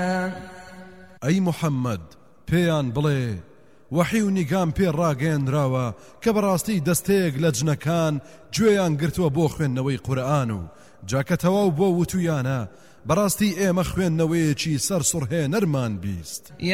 ئەی محەممەد پێیان بڵێ وحی و نیگام پێ ڕاگەیەنراوە کە بەڕاستی دەستەیەک لە جنەکان گوێیان گرتووە بۆ خوێندنەوەی قورئان و جاکە تەواو بۆ وتویانە بەڕاستی ئێمە خوێندنەوەیەکی سەر سوڕهێنەرمان بیست.